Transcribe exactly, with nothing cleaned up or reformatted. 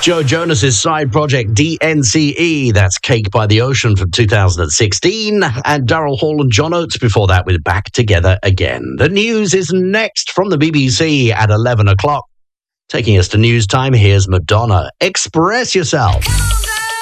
Joe Jonas's side project D N C E, that's Cake by the Ocean from two thousand sixteen, and Daryl Hall and John Oates before that with Back Together Again. The news is next from the B B C at eleven o'clock. Taking us to news time, here's Madonna. Express yourself.